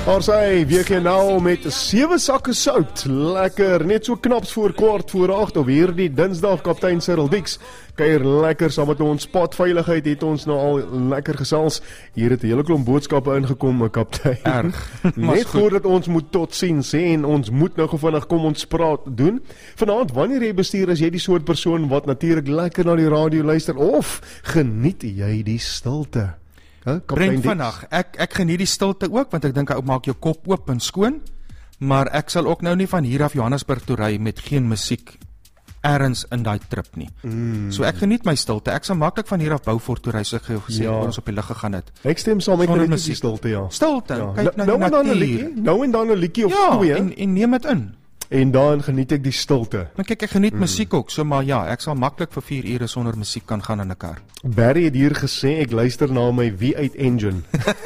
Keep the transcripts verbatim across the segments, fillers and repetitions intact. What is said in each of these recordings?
Maar sy week jy nou met sewe sakke sout. Lekker, net so knaps voor kwart voor agt op hierdie Dinsdag. Kaptein Cyril Dix kuier lekker saam met ons. Padveiligheid het ons nou al lekker gesels. Hier het 'n hele klomp boodskappe ingekom, kaptein. Erg. Net voordat ons moet totsiens sê en ons moet nou gevinnig kom ons praat doen. Vanaand, wanneer jy bestuur, is jy die soort persoon wat natuurlik lekker na die radio luister of geniet jy die stilte? Huh, Brent vandag, ek, ek geniet die stilte ook, want ek dink hy maak jou kop oop en skoon, maar ek sal ook nou nie van hier af Johannesburg toe ry met geen musiek ergens in daai trip nie. Mm. So ek geniet my stilte, ek sal maklik van hier af Beaufort toe ry, so ek gesê, ja. ons op die lug gegaan het. Ek stem saam met die stilte, ja. Stilte, ja. kyk na nou die natuur. Nou en dan 'n liedjie of ja, twee. En, en neem dit in. En dan geniet ek die stilte. Maar kyk, ek geniet mm. musiek ook, so maar ja, ek sal maklik vir vier ure sonder musiek kan gaan in 'n kar. Barry het hier gesê, ek luister na my V eight engine.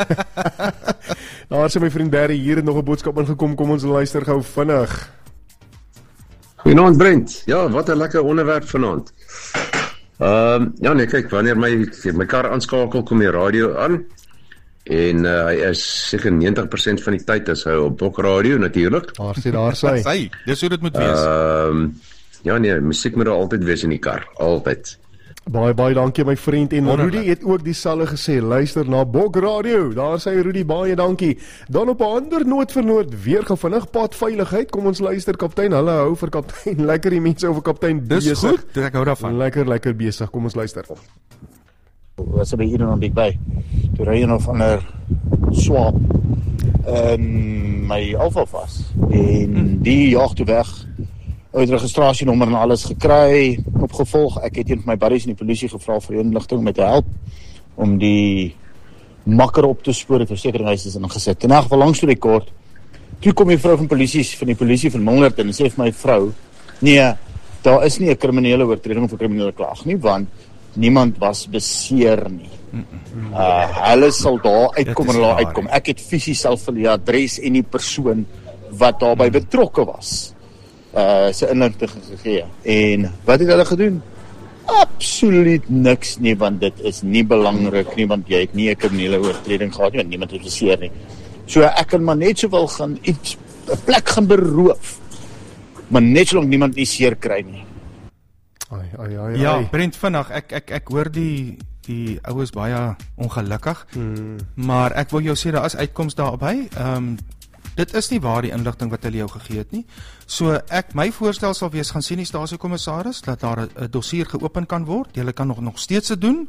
Daar sê my vriend Barry, hier het nog 'n boodskap ingekom, kom ons luister gou vinnig. Goeienaand Brent, ja, wat 'n lekker onderwerp vanaand. Ehm um, ja nee, kyk, wanneer my my kar aanskakel, kom die radio aan. En uh, hy is seker negentig persent van die tyd is hy op Bokradio natuurlik. Daar sê daar sê. Sy, dis hoe dit moet wees. Ehm um, ja nee, musiek moet altyd wees in die kar, altyd. Baie baie dankie my vriend en Wonderlik. Rudy het ook dieselfde gesê, luister na Bokradio. Daar sê Rudy baie dankie. Dan op 'n ander noot vir noord weer gevinnig padveiligheid. Kom ons luister kaptein. Hulle hou vir kaptein lekker die mense over kaptein besig. Dis goed, ek hou daarvan. Lekker lekker besig. Kom ons luister. Was by hier in Big Bay. Toe ry een of ander swap in my Alfa vas en hmm. die jaag toe weg uit registrasienommer en alles gekry opgevolg. Ek het een van my buddies in die polisie gevra vir inligting met te help om die makker op te spoor. Het versekeringshuis is ingesit. In elk geval langs toe die kort. Toe kom die vrou van polisie van die polisie van Milnerton en sê vir my vrou, nee, daar is nie 'n kriminele oortreding of 'n kriminele klag nie, want niemand was beseer nie. Uh, hulle sal daar uitkom en hulle uitkom. Ek het fisies self vir die adres en die persoon wat daarbey betrokke was. Uh, sy inligting gegee. En wat het hulle gedoen? Absoluut niks nie, want dit is nie belangrik nie, want jy het nie 'n kriminele oortreding gehad nie, want niemand het beseer nie. So ek kan maar net so wel gaan iets 'n plek gaan beroof, maar net solank niemand nie seer kry nie. Ai, ai, ai, ja, ai. Brent vinnig, ek ek ek hoor die die oues baie ongelukkig. Hmm. Maar ek wil jou sê daar is uitkoms daarby. Ehm um, dit is nie waar die inligting wat hulle jou gegee het nie. So ek my voorstel sal wees gaan sien die stasiekommissaris dat daar 'n dossier geopen kan word. Hulle kan nog nog steeds dit doen.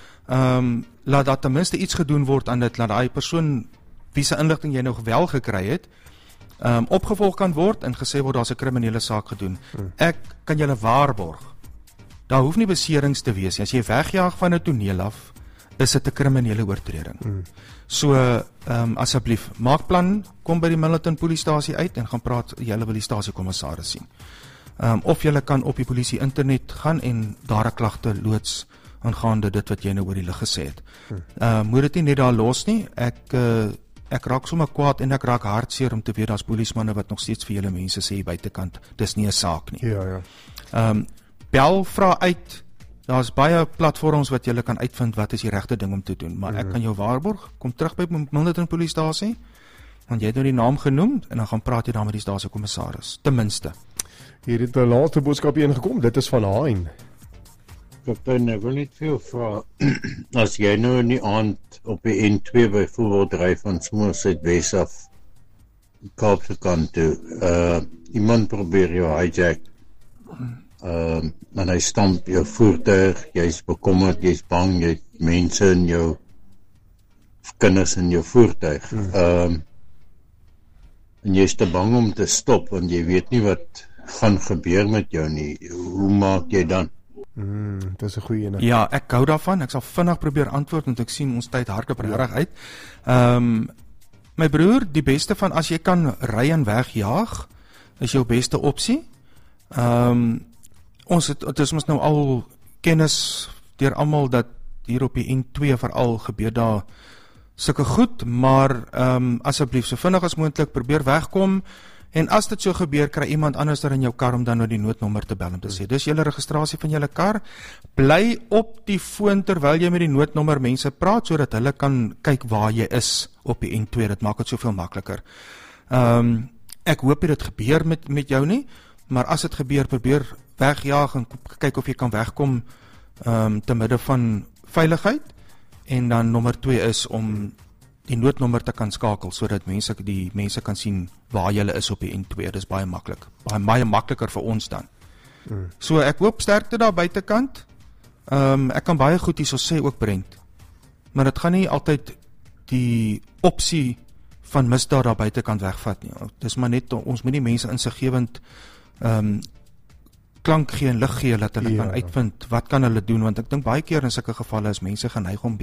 Ehm um, laat dat ten minste iets gedoen word aan dit, laat daai persoon wie se inligting jy nog wel gekry het, ehm um, opgevolg kan word en gesê word daar's 'n kriminele saak gedoen. Hmm. Ek kan julle waarborg. Daar hoef nie beserings te wees nie. As jy wegjaag van 'n toneel af, is dit 'n kriminele oortreding. Hmm. So, ehm um, asseblief, maak plan, kom by die Milnerton polisiestasie uit en gaan praat, julle wil die stasiekommissaris sien. Ehm um, of julle kan op die polisie internet gaan en daar 'n klagte loods aangaande dit wat jy nou oor die lig gesê het. Ehm hmm. uh, moet dit nie net daar los nie. Ek uh, ek raak sommer kwaad en ek raak hartseer om te weet daar's polismanne wat nog steeds vir julle mense sê buitekant, dis nie 'n saak nie. Ja, ja. Ehm um, bel vra uit. Daar's baie platforms wat jy kan uitvind wat is die regte ding om te doen, maar ek kan jou waarborg, kom terug by Milnerton polisiestasie, want jy het nou die naam genoem en dan gaan praat jy daar met die stasiekommissaris, ten minste. Hier het 'n laaste boodskap ingekom, dit is van Hein. Kaptein, ek wil net veel vra, as jy nou in die aand op die N twee byvoorbeeld ry van Somerset Wes af, Kaapse kant toe, uh, iemand probeer jou hijack, Uh, en hy stamp jou voertuig, jy's bekommerd, jy's bang, jy het mense in jou kinders in jou voertuig. Hmm. Um, en jy's te bang om te stop, want jy weet nie wat gaan gebeur met jou nie. Hoe maak jy dan? Hmm, dit is 'n goeie ene. Ja, ek hou daarvan. Ek sal vinnig probeer antwoord, want ek sien ons tyd hardloop reg uit. Ehm um, my broer, die beste van as jy kan ry en wegjaag, is jou beste opsie. Ehm um, Ons het, het is ons nou al kennis deur almal dat hier op die N twee veral gebeur daar sulke goed, maar um, asseblief so vinnig as moontlik probeer wegkom En as dit so gebeur, kry iemand anders daar in jou kar om dan nou die noodnommer te bel om te sê, dis julle registrasie van julle kar, bly op die foon terwyl jy met die noodnommer mense praat, sodat hulle kan kyk waar jy is op die N twee, dit maak dit soveel makliker. Um, ek hoop dit gebeur met, met jou nie, maar as dit gebeur, probeer wegjaag en kyk of jy kan wegkom um, te midde van veiligheid, en dan nommer twee is om die noodnommer te kan skakel, sodat mense, die mense kan sien waar julle is op die N twee, dis baie maklik, baie, baie makliker vir ons dan. Hmm. So ek hoop sterkte daar buitekant, um, ek kan baie goed hierso sê ook Brent, maar dit gaan nie altyd die opsie van misdaad daar buitekant wegvat nie, dis maar net, ons moet die mense insiggewend um, klank gee en lig gee, dat hulle ja. kan uitvind, wat kan hulle doen, want ek dink baie keer in sulke gevalle is mense geneig om